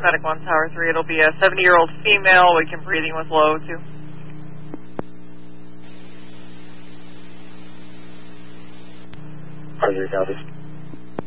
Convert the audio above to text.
Medic 1, Tower 3. It'll be a 70-year-old female, we can breathing with low, too. Roger, copy.